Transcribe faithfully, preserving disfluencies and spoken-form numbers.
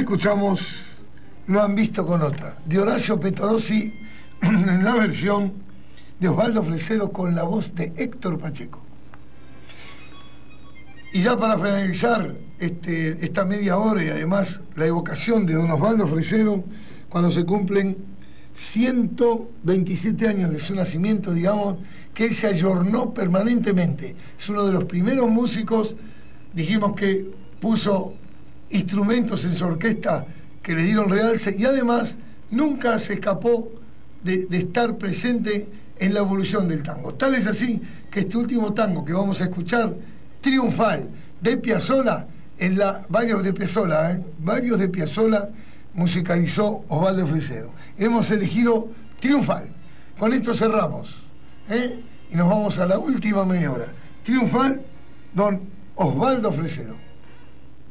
escuchamos Lo han visto con otra, de Horacio Petorossi, en la versión de Osvaldo Fresedo con la voz de Héctor Pacheco. Y ya para finalizar este, esta media hora y además la evocación de don Osvaldo Fresedo, cuando se cumplen ciento veintisiete años de su nacimiento, digamos, que él se ayornó permanentemente. Es uno de los primeros músicos, dijimos, que puso instrumentos en su orquesta que le dieron realce y además nunca se escapó de, de estar presente en la evolución del tango. Tal es así que este último tango que vamos a escuchar, Triunfal, de Piazzolla, en la, varios de Piazzolla, ¿eh? varios de Piazzolla musicalizó Osvaldo Fresedo. Hemos elegido Triunfal. Con esto cerramos, ¿eh? y nos vamos a la última media hora. Triunfal, don Osvaldo Fresedo.